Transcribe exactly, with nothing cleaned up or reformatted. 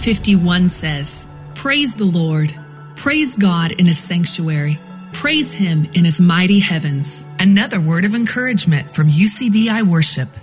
fifty-one says, "Praise the Lord. Praise God in his sanctuary. Praise him in his mighty heavens." Another word of encouragement from U C B I Worship.